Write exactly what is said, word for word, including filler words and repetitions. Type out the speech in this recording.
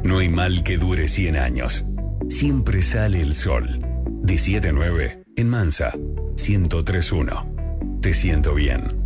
No hay mal que dure cien años. Siempre sale el sol. De siete a nueve, en Mansa, ciento tres punto uno. Te siento bien.